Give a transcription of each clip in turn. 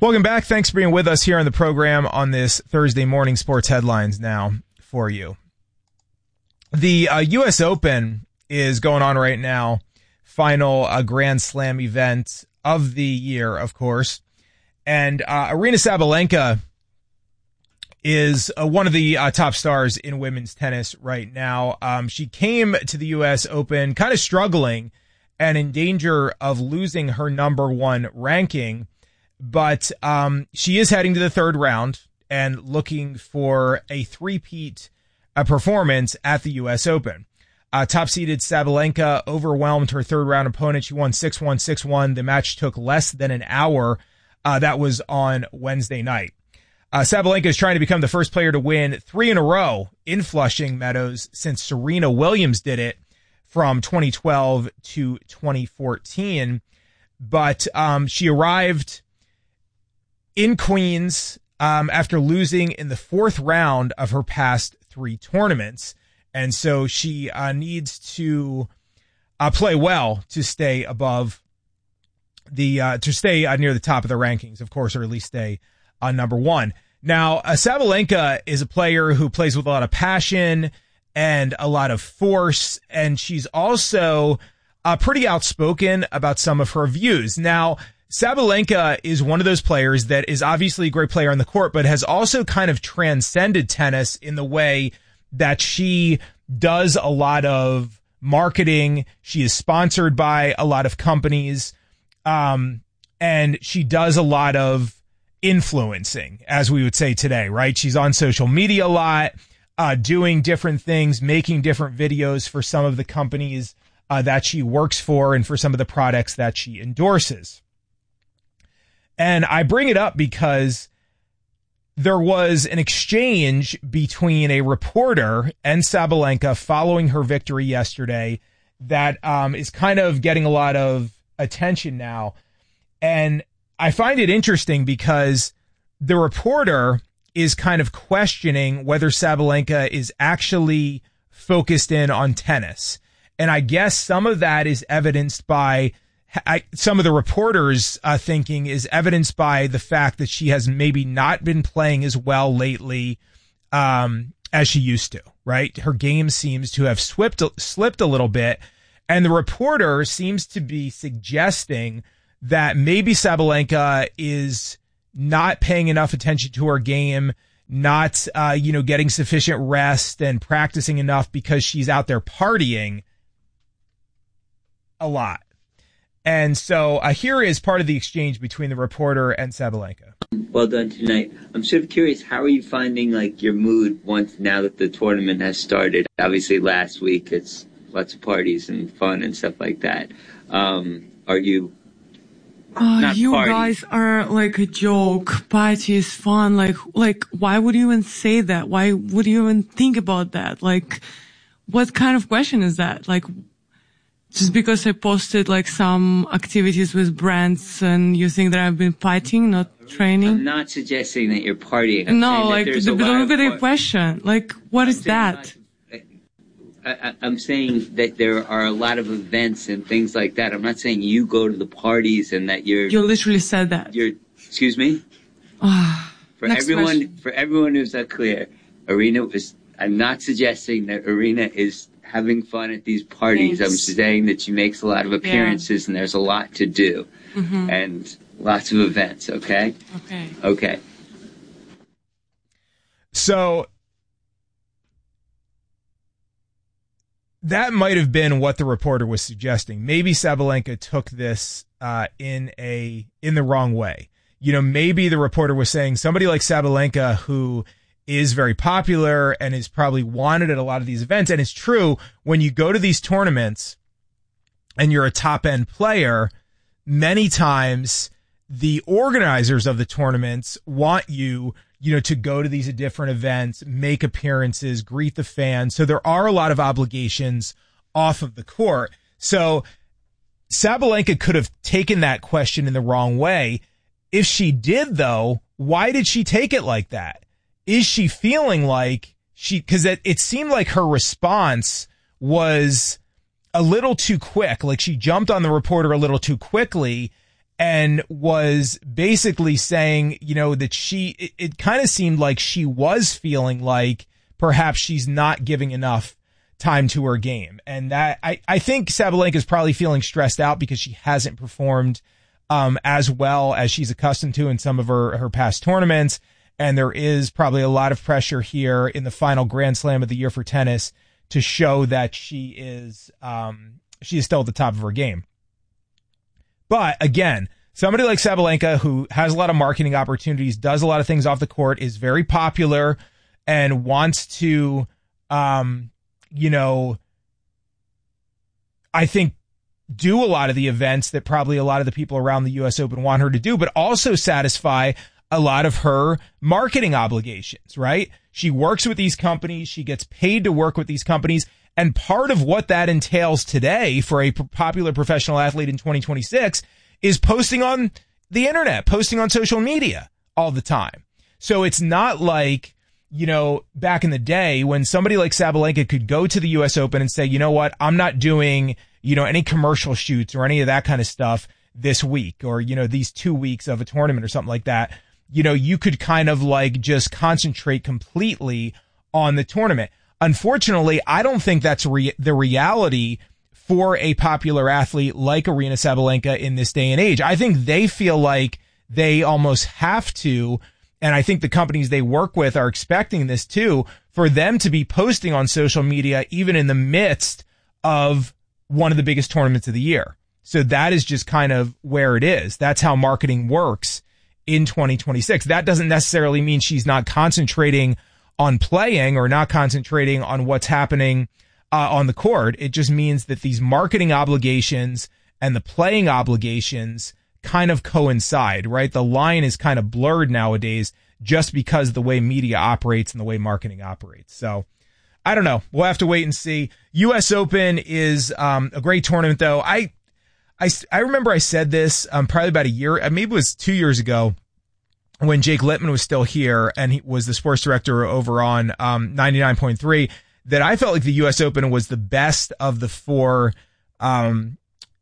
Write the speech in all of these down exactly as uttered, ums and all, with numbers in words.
Welcome back. Thanks for being with us here on the program on this Thursday morning. Sports headlines now for you. The uh, U S Open is going on right now. Final uh, Grand Slam event of the year, of course. And uh, Aryna Sabalenka is uh, one of the uh, top stars in women's tennis right now. Um, she came to the U S Open kind of struggling and in danger of losing her number one ranking. But um, she is heading to the third round and looking for a three-peat uh, performance at the U S Open. Uh, top-seeded Sabalenka overwhelmed her third-round opponent. She won six one, six one. The match took less than an hour. Uh, that was on Wednesday night. Uh, Sabalenka is trying to become the first player to win three in a row in Flushing Meadows since Serena Williams did it from twenty twelve to twenty fourteen. But um, she arrived in Queens um, after losing in the fourth round of her past three tournaments. And so she uh, needs to uh, play well to stay above the, uh, to stay uh, near the top of the rankings, of course, or at least stay on number one. Now, uh, Sabalenka is a player who plays with a lot of passion and a lot of force, and she's also uh, pretty outspoken about some of her views. Now, Sabalenka is one of those players that is obviously a great player on the court, but has also kind of transcended tennis in the way that she does a lot of marketing. She is sponsored by a lot of companies, um, and she does a lot of influencing, as we would say today, right? She's on social media a lot, uh, doing different things, making different videos for some of the companies uh, that she works for and for some of the products that she endorses. And I bring it up because there was an exchange between a reporter and Sabalenka following her victory yesterday that um, is kind of getting a lot of attention now. And I find it interesting because the reporter is kind of questioning whether Sabalenka is actually focused in on tennis. And I guess some of that is evidenced by I, some of the reporters' uh, thinking is evidenced by the fact that she has maybe not been playing as well lately um, as she used to, right? Her game seems to have slipped, slipped a little bit. And the reporter seems to be suggesting that maybe Sabalenka is not paying enough attention to her game, not, uh, you know, getting sufficient rest and practicing enough because she's out there partying a lot. And so uh, here is part of the exchange between the reporter and Sabalenka. Well done tonight. I'm sort of curious, how are you finding like your mood once now that the tournament has started? Obviously last week it's lots of parties and fun and stuff like that. Um, are you uh, not you party? guys are like a joke. Party is fun. Like, like, why would you even say that? Why would you even think about that? Like, what kind of question is that? Like, just because I posted like some activities with brands and you think that I've been fighting, not training? I'm not suggesting that you're partying. I'm no, like, the, don't look at the question. Like, what I'm is that? Not, I, I'm saying that there are a lot of events and things like that. I'm not saying you go to the parties and that you're... You literally said that. You're, excuse me? for Next everyone, question. For everyone who's not clear, Aryna was... I'm not suggesting that Aryna is having fun at these parties. Thanks. I'm saying that she makes a lot of appearances, yeah, and there's a lot to do, mm-hmm, and lots of events. Okay. Okay. Okay. So that might have been what the reporter was suggesting. Maybe Sabalenka took this uh, in a in the wrong way. You know, maybe the reporter was saying somebody like Sabalenka, who is very popular and is probably wanted at a lot of these events. And it's true, when you go to these tournaments and you're a top end player, many times the organizers of the tournaments want you, you know, to go to these different events, make appearances, greet the fans. So there are a lot of obligations off of the court. So Sabalenka could have taken that question in the wrong way. If she did, though, why did she take it like that? Is she feeling like she, because it, it seemed like her response was a little too quick, like she jumped on the reporter a little too quickly, and was basically saying, you know, that she, it, it kind of seemed like she was feeling like perhaps she's not giving enough time to her game. And that, I, I think Sabalenka is probably feeling stressed out because she hasn't performed um, as well as she's accustomed to in some of her, her past tournaments. And there is probably a lot of pressure here in the final Grand Slam of the year for tennis to show that she is, um, she is still at the top of her game. But again, somebody like Sabalenka, who has a lot of marketing opportunities, does a lot of things off the court, is very popular, and wants to, um, you know, I think do a lot of the events that probably a lot of the people around the U S Open want her to do, but also satisfy a lot of her marketing obligations, right? She works with these companies. She gets paid to work with these companies. And part of what that entails today for a popular professional athlete in twenty twenty-six is posting on the internet, posting on social media all the time. So it's not like, you know, back in the day when somebody like Sabalenka could go to the U S Open and say, you know what, I'm not doing, you know, any commercial shoots or any of that kind of stuff this week, or, you know, these two weeks of a tournament or something like that. You know, you could kind of like just concentrate completely on the tournament. Unfortunately, I don't think that's re- the reality for a popular athlete like Aryna Sabalenka in this day and age. I think they feel like they almost have to, and I think the companies they work with are expecting this too, for them to be posting on social media even in the midst of one of the biggest tournaments of the year. So that is just kind of where it is. That's how marketing works in twenty twenty-six. That doesn't necessarily mean she's not concentrating on playing or not concentrating on what's happening uh, on the court. It just means that these marketing obligations and the playing obligations kind of coincide, right? The line is kind of blurred nowadays just because of the way media operates and the way marketing operates. So I don't know. We'll have to wait and see. U S Open is um, a great tournament, though. I, I, I remember I said this um, probably about a year, maybe it was two years ago, when Jake Littman was still here and he was the sports director over on um, ninety-nine point three, that I felt like the U S Open was the best of the four um,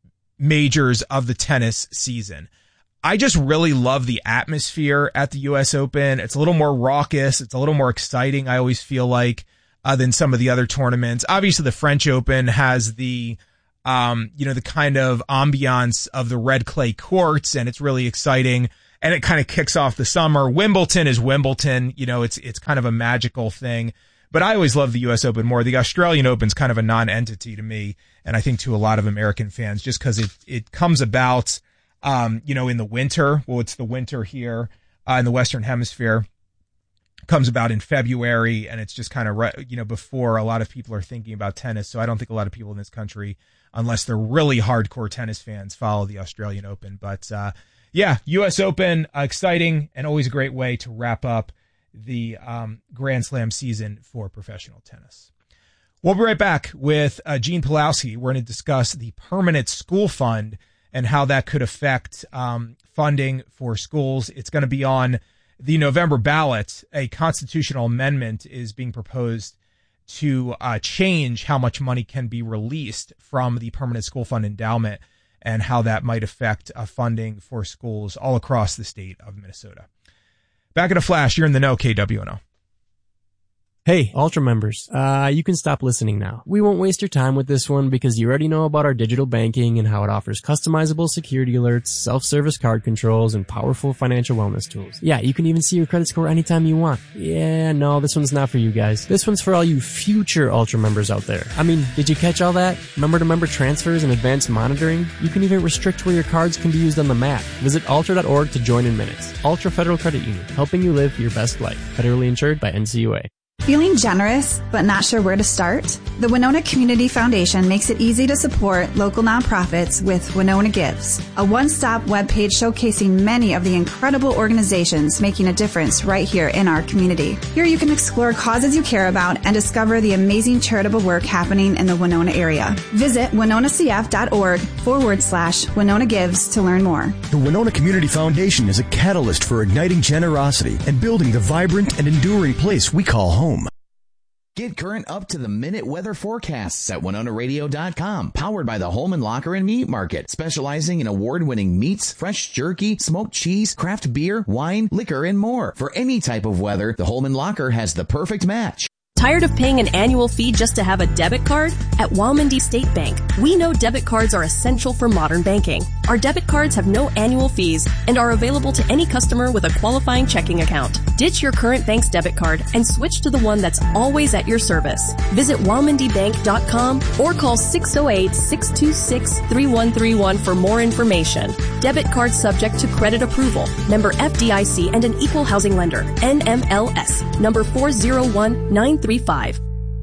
majors of the tennis season. I just really love the atmosphere at the U S Open. It's a little more raucous. It's a little more exciting, I always feel like, uh, than some of the other tournaments. Obviously, the French Open has the, um, you know, the kind of ambiance of the red clay courts, and it's really exciting. And it kind of kicks off the summer. Wimbledon is Wimbledon. You know, it's it's kind of a magical thing. But I always love the U S Open more. The Australian Open's kind of a non-entity to me, and I think to a lot of American fans, just because it it comes about, um, you know, in the winter. Well, it's the winter here uh, in the Western Hemisphere. Comes about in February, and it's just kind of, re- you know, before a lot of people are thinking about tennis. So I don't think a lot of people in this country, unless they're really hardcore tennis fans, follow the Australian Open. But uh yeah, U S Open, uh, exciting and always a great way to wrap up the um, Grand Slam season for professional tennis. We'll be right back with uh, Gene Pulowski. We're going to discuss the permanent school fund and how that could affect um, funding for schools. It's going to be on the November ballot. A constitutional amendment is being proposed to uh, change how much money can be released from the permanent school fund endowment, and how that might affect uh, funding for schools all across the state of Minnesota. Back in a flash, you're in the know, K W N O. Hey, Ultra members, uh, you can stop listening now. We won't waste your time with this one because you already know about our digital banking and how it offers customizable security alerts, self-service card controls, and powerful financial wellness tools. Yeah, you can even see your credit score anytime you want. Yeah, no, this one's not for you guys. This one's for all you future Ultra members out there. I mean, did you catch all that? Member-to-member transfers and advanced monitoring? You can even restrict where your cards can be used on the map. Visit ultra dot org to join in minutes. Ultra Federal Credit Union, helping you live your best life. Federally insured by N C U A. Feeling generous but not sure where to start? The Winona Community Foundation makes it easy to support local nonprofits with Winona Gives, a one-stop webpage showcasing many of the incredible organizations making a difference right here in our community. Here you can explore causes you care about and discover the amazing charitable work happening in the Winona area. Visit winonacf.org forward slash Winona Gives to learn more. The Winona Community Foundation is a catalyst for igniting generosity and building the vibrant and enduring place we call home. Get current up-to-the-minute weather forecasts at Winona Radio dot com. Powered by the Holman Locker and Meat Market, specializing in award-winning meats, fresh jerky, smoked cheese, craft beer, wine, liquor, and more. For any type of weather, the Holman Locker has the perfect match. Tired of paying an annual fee just to have a debit card? At Walmondie State Bank, we know debit cards are essential for modern banking. Our debit cards have no annual fees and are available to any customer with a qualifying checking account. Ditch your current bank's debit card and switch to the one that's always at your service. Visit walmondie bank dot com or call six oh eight, six two six, three one three one for more information. Debit card subject to credit approval. Member F D I C and an equal housing lender. N M L S. Number four zero one nine three five.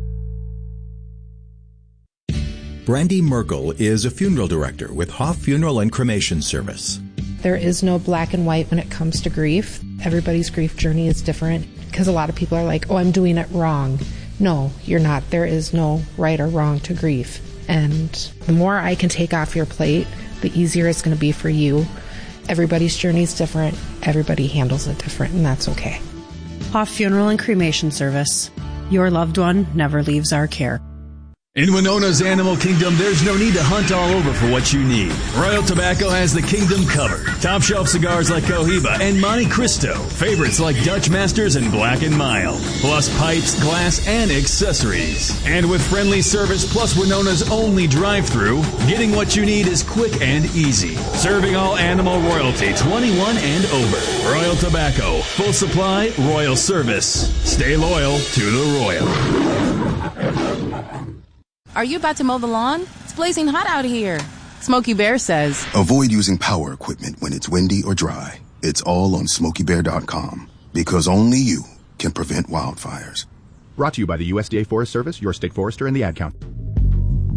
Brandy Merkel is a funeral director with Hoff Funeral and Cremation Service. There is no black and white when it comes to grief. Everybody's grief journey is different because a lot of people are like, oh, I'm doing it wrong. No, you're not. There is no right or wrong to grief. And the more I can take off your plate, the easier it's going to be for you. Everybody's journey is different. Everybody handles it different, and that's okay. Hoff Funeral and Cremation Service. Your loved one never leaves our care. In Winona's Animal Kingdom, there's no need to hunt all over for what you need. Royal Tobacco has the kingdom covered. Top shelf cigars like Cohiba and Monte Cristo. Favorites like Dutch Masters and Black and Mild. Plus pipes, glass, and accessories. And with friendly service plus Winona's only drive-thru, getting what you need is quick and easy. Serving all animal royalty, twenty-one and over. Royal Tobacco. Full supply, royal service. Stay loyal to the royal. Are you about to mow the lawn? It's blazing hot out here. Smokey Bear says, avoid using power equipment when it's windy or dry. It's all on smokey bear dot com because only you can prevent wildfires. Brought to you by the U S D A Forest Service, your state forester, and the Ad Council.